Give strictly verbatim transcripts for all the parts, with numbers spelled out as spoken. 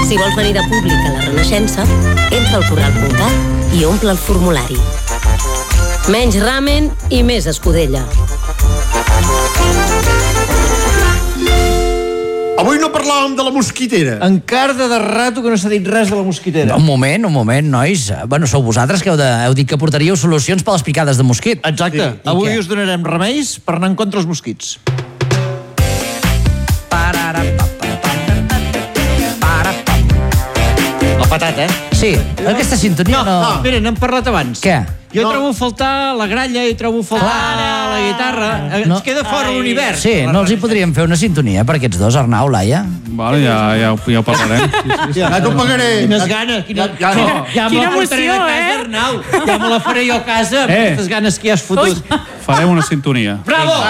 Si vols venir de públic a la Renaixença, entra al corral punt cat i omple el formulari. Menys ramen i més escudella. Avui no parlàvem de la mosquitera. Encara de rato que no s'ha dit res de la mosquitera. Un moment, un moment, nois. Bueno, sou vosaltres que heu, de, heu dit que portaríeu solucions per les picades de mosquit. Exacte. Sí. Avui us donarem remeis per anar en contra els mosquits. La patata, eh? Sí, aquesta sintonia no... No, espera, n'hem parlat abans. Què? Jo No. trobo a faltar la gralla i trobo a faltar la guitarra. No. Ens queda fora l'univers. Sí, no els hi podríem fer una sintonia per aquests dos, Arnau, Laia? Vale, ja, ja, ho- ja ho parlarem. Ja t'ho pagaré. Quines ganes, quina, Ja, ja, ja, ja Quina me la portaré emoció, de casa, eh? Arnau. Ja me la faré jo a casa amb Eh. aquestes ganes que ja has fotut. Farem una sintonia. Bravo!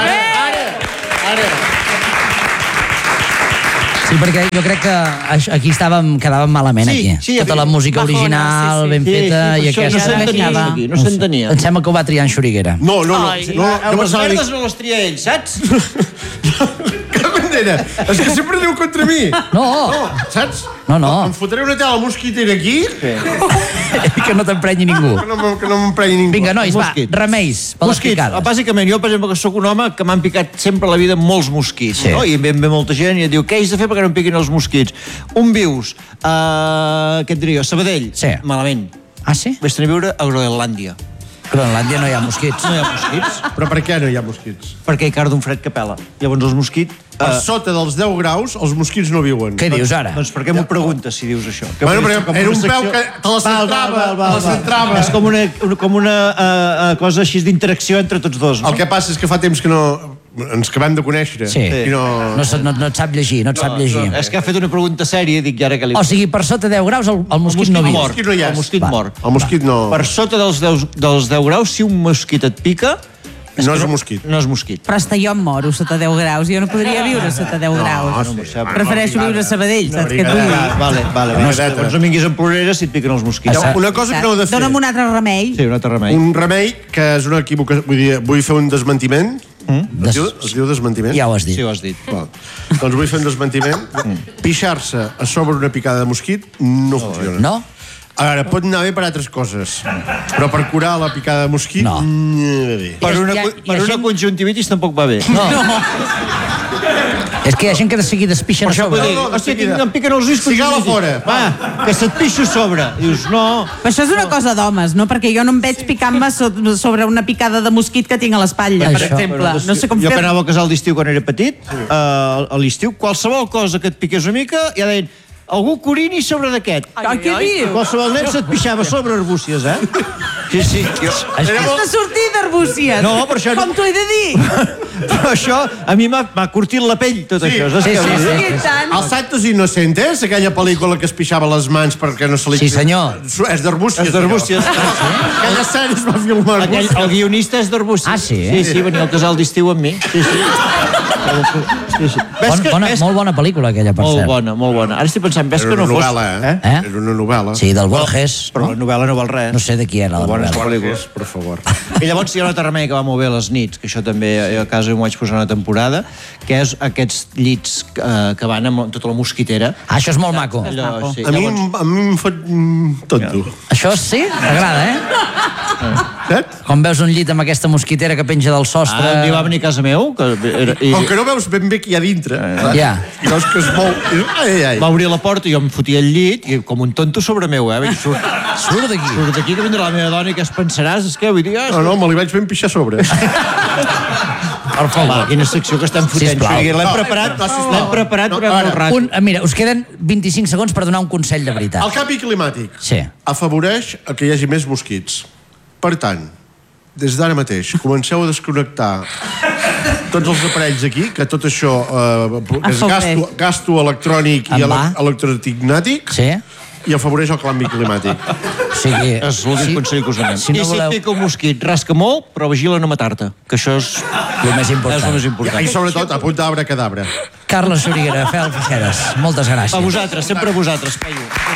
Sí, perquè jo crec que això- aquí estàvem, quedàvem malament, Sí, aquí. sí, Tota la bajona, música original, sí, sí. ben Sí, feta, sí, i per això aquesta... no s'entenia Aquesta- aquí, no s'entenia. Em sembla que ho va triar en Xuriguera. No, no, no. Ai. no, no, A no les pensava dir... verdes no les tria ell, saps? Cap manera. És que sempre aneu contra mi. No, No, saps? No, no. Em fotré una tela mosquitera aquí que no t'emprenyi ningú. que no, m- que no m'emprenyi ningú. Vinga, nois, va, Mosquits. remeis per les Mosquits. picades. Bàsicament, jo, per exemple, que sóc un home que m'han picat sempre a la vida molts mosquits. Sí. No? I ve, ve molta gent i et diu, què has de fer perquè no em piquin els mosquits? On vius? Uh, què et diria jo? Sabadell? Sí. Malament. Ah, sí? Vés-te'n a viure a Groenlàndia. A Groenlàndia no hi ha mosquits. No hi ha mosquits? Però per què no hi ha mosquits? Perquè hi carda un fred que pela. Llavors els mosquits... Per Uh, sota dels deu graus, els mosquits no viuen. Què dius ara? doncs per què m'ho preguntes si dius això? Que Bueno, pareix perquè com era una un peu secció- que te la centrava, te la centrava. És com una, una, com una uh, uh, cosa així d'interacció entre tots dos, no? El que passa és que fa temps que no... Ens acabem de conèixer. Sí. I no... No, sa- no, no et sap llegir, no et sap llegir. No, és que ha fet una pregunta sèria i dic, i ara què li... O sigui, per sota deu graus el, el mosquit el no mosquit viu. mort. mosquit no hi és. El mosquit Va. mort. El mosquit no... Per sota dels deu, dels deu graus, si un mosquit et pica... No és que un mosquit. No és mosquit. Però hasta jo em moro sota deu graus. Jo no podria viure sota deu graus. sí. Prefereixo viure a Sabadell, saps què et vull dir? Ah, vale, vale. Una No, gateta. doncs no vinguis amb ploreres si et piquen els mosquits. Exacte. Una cosa que no heu de fer. Dóna'm un altre remei. Sí, un altre remei. Un remei que és una equivocació. Vull dir, vull fer un desmentiment. Mm? Es, diu, es diu desmentiment? Ja ho has dit. Sí, ho has dit. Val. Doncs vull fer un desmentiment. Pixar-se a sobre una picada de mosquit no funciona. No? Ara, pot anar bé per altres coses, però per curar la picada de mosquit No. no va bé. Per una, Hi ha- co- hi ha per una gent- conjuntivitis tampoc va bé. No. És que hi ha gent que de seguida es pixen a Això vull sobre. dir, no, de hòstia, seguida. tinc- em piquen els ulls Cigala conjuntivitis. fora. Va, que se't pixo a sobre. Dius, no... Però això és una cosa d'homes, no? Perquè jo no em veig picant-me so- sobre una picada de mosquit que tinc a l'espatlla, per Això. exemple. No sé com jo que fer-ho. anava al casal d'estiu quan era petit, eh, a l'estiu, qualsevol cosa que et piqués una mica, ja deien, algú corini sobre d'aquest. Ai, què dius? Qualsevol nen se't pixava sobre arbúcies, eh? Sí, sí. Jo... Has de sortir d'arbúcies. No, però això no- Com t'ho he de dir? Però això a mi m'ha m'ha curtit la pell, tot Sí, això. Saps sí, què sí, vull dir? I tant. Els Santos Inocentes, aquella pel·lícula que es pixava les mans perquè no se li... Sí, senyor. És d'arbúcies. És d'arbúcies. allò. Aquella sèrie es va filmar. Aquell, el guionista és d'arbúcies. Ah, sí? Sí, sí, venia al casal d'estiu amb mi. Sí, sí. sí, sí. Ves Bon, que, bona, ves, molt bona pel·lícula, aquella, per molt cert. bona, molt bona. Ara estic pensant, ves Era que no una fos... novel·la, eh? Eh? Era una novel·la. Sí, del Borges. Però la novel·la no val res. No sé de qui era la Bones novel·la. pel·lícules. Per favor. I llavors hi ha un altre remei que va molt bé a les nits, que això també jo a casa m'ho vaig posar una temporada, que és aquests llits eh, que van amb tota la mosquitera. Ah, això és molt maco. Allò, sí. A mi, Llavors, a mi em fot mm, tonto. Això sí? T'agrada, eh? Saps? Quan veus un llit amb aquesta mosquitera que penja del sostre... ah, un dia va venir a casa meu, que era, i Com que no veus ben bé qui hi ha dintre. saps? Ja. I veus que es mou. I, ai, ai. va obrir la porta i jo em fotia el llit, i com un tonto sobre meu, eh? Vaig, surt, Surt d'aquí. surt d'aquí que vindrà la meva dona i què es pensaràs? És que vull dir... Ah, No, no, me li vaig ben pixar a sobre. per favor. Quina secció que estem fotent. Sisplau. Xuriguer. L'hem No, preparat, no, sisplau. l'hem preparat No, durant ara. molt rato. Un, eh, mira, us queden vint-i-cinc segons per donar un consell de veritat. El canvi climàtic Sí. afavoreix el que hi hagi més mosquits. Per tant, des d'ara mateix, comenceu a desconnectar tots els aparells aquí, que tot això eh, és Afavoreix. gasto, gasto electrònic i En va. ele electrotignàtic Sí? i afavoreix el canvi climàtic. O sigui... És l'únic sí, consell que us donem. si no I si voleu- et pica un mosquit, rasca molt, però vigila no matar-te, que això és el més important. és el més important. I sobretot, apunta arbre cadabra. Carles Xuriguera, Fel Feixedes, moltes gràcies. A vosaltres, sempre a vosaltres, Peyu.